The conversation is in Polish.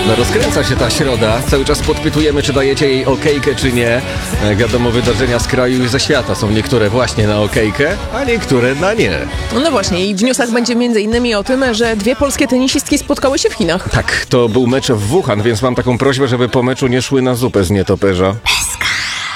No rozkręca się ta środa. Cały czas podpytujemy, czy dajecie jej okejkę, czy nie. Wiadomo, wydarzenia z kraju i ze świata są niektóre właśnie na okejkę, a niektóre na nie. No właśnie i w newsach będzie m.in. o tym, że dwie polskie tenisistki spotkały się w Chinach. Tak, to był mecz w Wuhan, więc mam taką prośbę, żeby po meczu nie szły na zupę z nietoperza.